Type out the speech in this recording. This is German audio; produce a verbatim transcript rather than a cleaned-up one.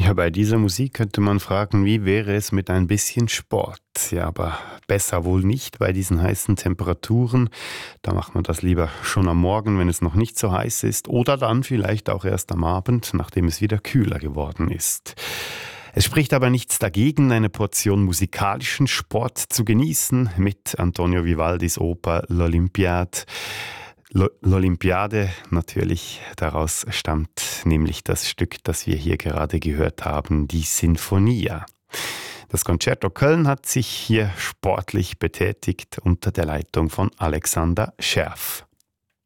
Ja, bei dieser Musik könnte man fragen, wie wäre es mit ein bisschen Sport? Ja, aber besser wohl nicht bei diesen heißen Temperaturen. Da macht man das lieber schon am Morgen, wenn es noch nicht so heiß ist, oder dann vielleicht auch erst am Abend, nachdem es wieder kühler geworden ist. Es spricht aber nichts dagegen, eine Portion musikalischen Sport zu genießen mit Antonio Vivaldis Oper L'Olympiade. L- L'Olympiade natürlich, daraus stammt nämlich das Stück, das wir hier gerade gehört haben, die Sinfonia. Das Concerto Köln hat sich hier sportlich betätigt unter der Leitung von Alexander Scherf.